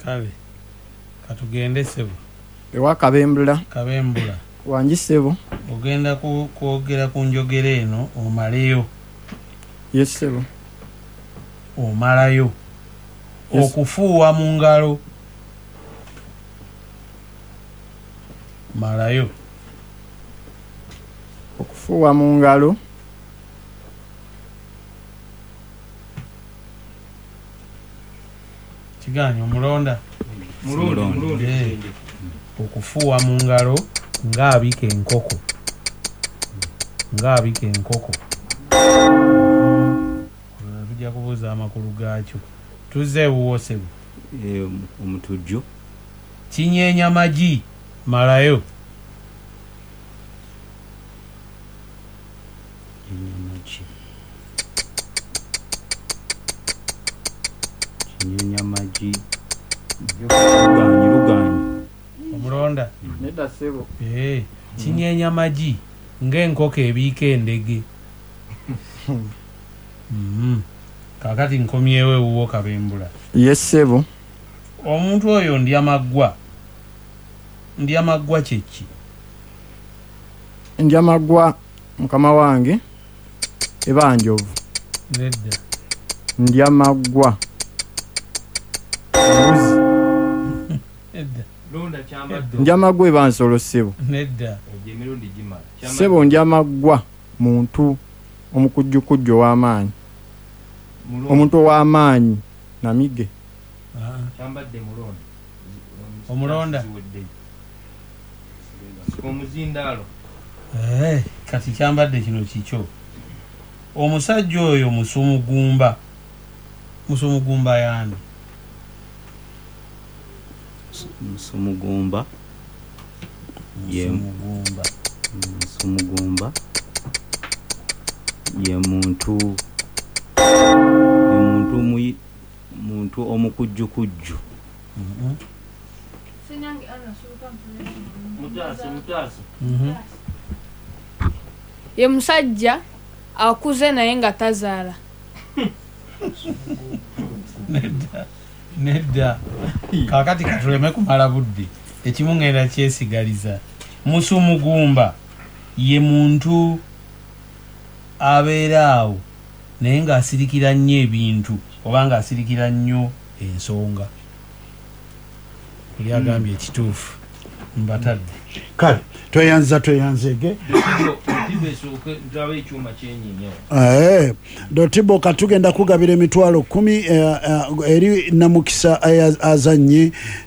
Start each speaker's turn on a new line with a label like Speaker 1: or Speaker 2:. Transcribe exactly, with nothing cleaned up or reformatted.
Speaker 1: kale katugende sebo
Speaker 2: ewa Kabembula
Speaker 1: Kabembula
Speaker 2: wangi sebo
Speaker 1: ogenda ku kwogera ku njogera eno omaleyo.
Speaker 2: Yes sebo
Speaker 1: omalayo. Yes. Okufuuwa mu ngalo malayo.
Speaker 2: Okufuuwa mu ngalo
Speaker 1: kiganyo omulonda
Speaker 3: mulonda mulonda
Speaker 1: okufuuwa mu ngalo ng'abika enkoko ng'abika enkoko tujja kubuuza amakulu gaakyo. Tuzze buwosebo
Speaker 3: omutujju
Speaker 1: kinyeenya magi malayo.
Speaker 3: kinyeenya magi luganyi luganyi
Speaker 1: omulonda
Speaker 2: nedda sebo
Speaker 1: eh kinyeenya magi ng'enkoko ebiika endege. mm kakati nkomyewo ewuwo Kabembula.
Speaker 2: Yes sebo
Speaker 1: Omuntu oyo ndya maggwa ndya maggwa kyeki?
Speaker 2: ndya maggwa mukama wange eba njovu.
Speaker 1: Nedda
Speaker 2: ndya maggwa mbuzi.
Speaker 1: Nedda
Speaker 3: londa kyambadde
Speaker 2: ndya maggwa eba nsolo sebo.
Speaker 1: nedda
Speaker 3: emirundi gimala
Speaker 2: Sebo ndya maggwa muntu omukujjukujju ow'amaanyi omuntu ow'amaanyi namige.
Speaker 3: kyambadde mulonda
Speaker 1: omulonda
Speaker 3: omuzindaalo
Speaker 1: eh kati kyambadde kino kikyo. Omusajja oyo musumugumba musumugumba yani
Speaker 3: musumugumba ye
Speaker 1: musumugumba
Speaker 3: musumugumba ye muntu ye muntu muyi muntu omukujjukujju.
Speaker 1: mhm
Speaker 4: Sinyange ana suka
Speaker 3: mutasa mutasa
Speaker 1: mhm
Speaker 4: ye musajja akuze naye nga tazaala.
Speaker 1: nedda nedda kakati katuleme kumala budde ekimu ngenda kyesigaliza. Musumugumba ye muntu abeera awo naye ng'asirikira nnyo ebintu oba ng'asirikira nnyo ensonga. Kuli agambye ekituufu mbatadde.
Speaker 5: Kale tweyanza tweyanzege eh Dotibo katugenda kugabira emitwalo kumi eh, eh, eri namukisa azanye